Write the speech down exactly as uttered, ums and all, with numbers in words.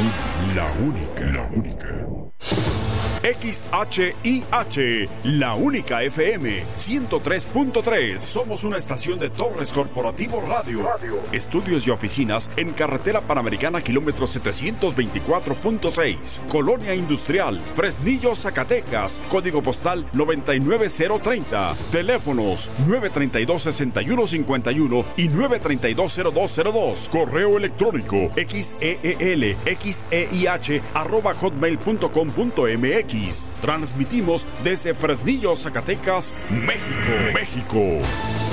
La única, la única. X H I H, la única F M, ciento tres punto tres. Somos una estación de Torres Corporativo Radio. Radio. Estudios y oficinas en Carretera Panamericana, kilómetro setecientos veinticuatro punto seis. Colonia Industrial, Fresnillo, Zacatecas. Código postal noventa y nueve cero treinta. Teléfonos nueve treinta y dos, sesenta y uno cincuenta y uno y nueve treinta y dos, cero dos cero dos. Correo electrónico xeel, xeih, arroba hotmail punto com punto mx. Transmitimos desde Fresnillo, Zacatecas, México. México.